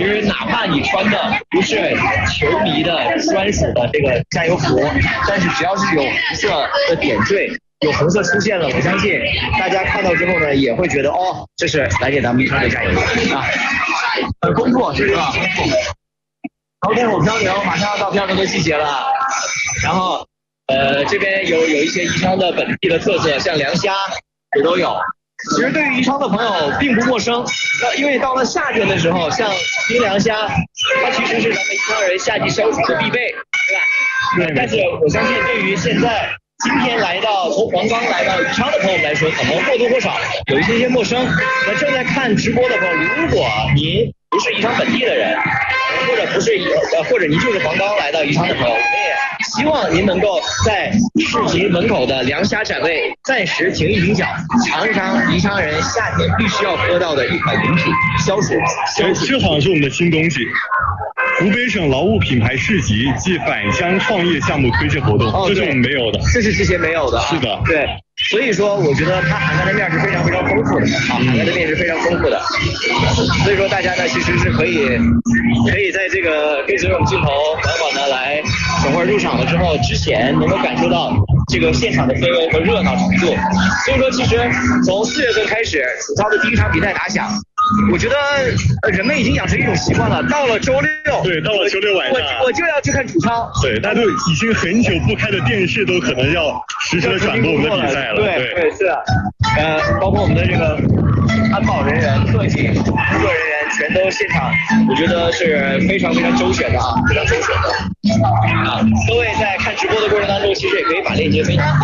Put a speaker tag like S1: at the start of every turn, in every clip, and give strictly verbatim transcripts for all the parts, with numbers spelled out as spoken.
S1: 其实哪怕你穿的不是球迷的专属的这个加油服，但是只要是有红色的点缀，有红色出现了，我相信大家看到之后呢，也会觉得哦，这是来给咱们宜昌队加油啊！很丰富，这个丰富。头天我漂流，马上要到漂流的季节了，然后呃这边有有一些宜昌的本地的特色，像凉虾也都有。其实对于宜昌的朋友并不陌生，那因为到了夏天的时候，像冰凉虾，它其实是咱们宜昌人夏季消暑的必备，对吧？对。但是我相信对于现在今天来到从黄冈来到宜昌的朋友们来说，可能或多或少有一些些陌生。那正在看直播的朋友，如果您不是宜昌本地的人，或者不是呃，或者您就是黄冈来到宜昌的朋友，我们也希望您能够在市集门口的凉虾展位暂时停一停脚，尝一尝宜昌人夏天必须要喝到的一款饮品——消暑。
S2: 哎，这好像是我们的新东西。湖北省劳务品牌市集暨返乡创业项目推介活动，哦、这是我们没有的，
S1: 这是之前没有的、啊。
S2: 是的，
S1: 对。所以说，我觉得它涵盖的面是非常非常丰富的啊，涵盖的面是非常丰富的。所以说，大家呢其实是可以可以在这个跟随我们镜头缓缓的来，等会儿入场了之后，之前能够感受到这个现场的氛围和热闹程度。所以说，其实从四月份开始，体操的第一场比赛打响。我觉得呃人们已经养成一种习惯了，到了周六，
S2: 对，到了周六晚上，
S1: 我我就要去看体操。
S2: 对，大家都已经很久不开的电视都可能要实时的转播我们的比赛了。
S1: 对对是的，呃，包括我们的这个安保人员、特技工作人员全都现场，我觉得是非常非常周全的啊，非常周全的啊。各位在看直播的过程当中，其实也可以把链接分享。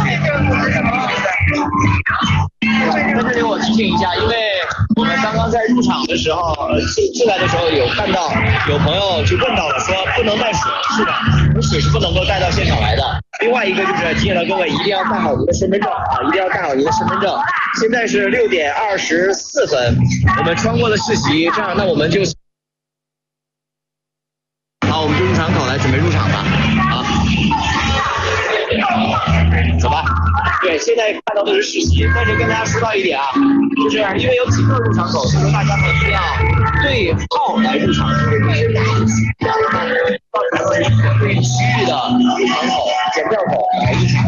S1: 在这里我提醒一下，因为我们刚刚在入场的时候，呃，进来的时候有看到有朋友就问到了，说不能带水，是的，我们水是不能够带到现场来的。另外一个就是提醒了各位，一定要带好您的身份证啊，一定要带好您的身份证。现在是六点二十四分，我们穿过了世袭，这样那我们就，好，我们就入场口来准备入场吧，啊，走吧。对，现在看到的是世袭，但是跟大家说到一点啊，就是因为有几个入场口，所以说大家呢一定要对号来入场，就是必须到对区域的入场口、检票口来入场。